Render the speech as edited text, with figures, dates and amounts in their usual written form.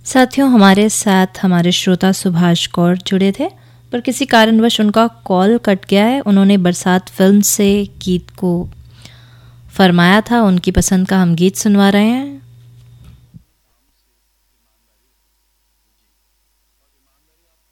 साथियों, हमारे साथ हमारे श्रोता सुभाष कौर जुड़े थे, पर किसी कारणवश उनका कॉल कट गया है। उन्होंने बरसात फिल्म से गीत को फरमाया था, उनकी पसंद का हम गीत सुनवा रहे हैं।